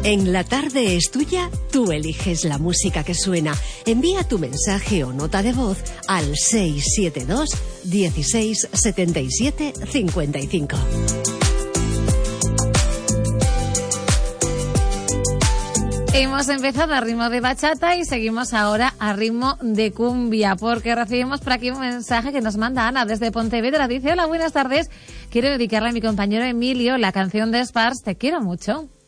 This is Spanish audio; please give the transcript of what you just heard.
En La Tarde es Tuya, tú eliges la música que suena. Envía tu mensaje o nota de voz al 672 16 77 55. Hemos empezado a ritmo de bachata y seguimos ahora a ritmo de cumbia, porque recibimos por aquí un mensaje que nos manda Ana desde Pontevedra. Dice: hola, buenas tardes. Quiero dedicarle a mi compañero Emilio la canción de Spars, Te quiero mucho.